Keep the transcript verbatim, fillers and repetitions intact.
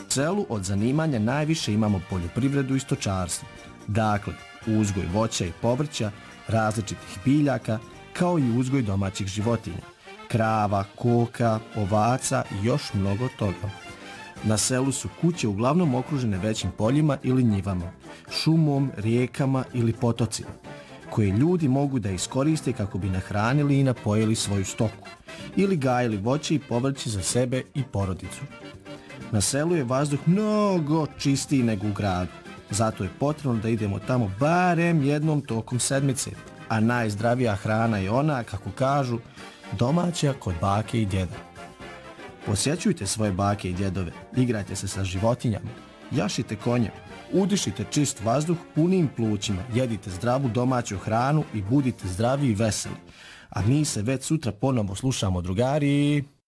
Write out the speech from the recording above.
selu od zanimanja najviše imamo poljoprivredu i stočarstvo. Dakle, uzgoj voća i povrća, različitih biljaka, kao i uzgoj domaćih životinja, krava, koka, ovaca i još mnogo toga. Na selu su kuće uglavnom okružene većim poljima ili njivama, šumom, rijekama ili potocima, koje ljudi mogu da iskoriste kako bi nahranili i napojili svoju stoku ili gajili voće i povrće za sebe i porodicu. Na selu je vazduh mnogo čistiji nego u gradu, zato je potrebno da idemo tamo barem jednom tokom sedmice, a najzdravija hrana je ona, kako kažu, domaća kod bake i djeda. Posjećujte svoje bake i djedove, igrajte se sa životinjama, jašite konje, udišite čist vazduh punim plućima, jedite zdravu domaću hranu i budite zdravi i veseli. A mi se već sutra ponovo slušamo, drugari.